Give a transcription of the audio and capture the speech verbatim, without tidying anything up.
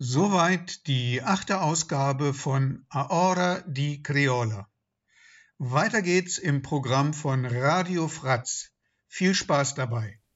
Soweit die achte Ausgabe von A Hora di Criolla. Weiter geht's im Programm von Radio Fratz. Viel Spaß dabei.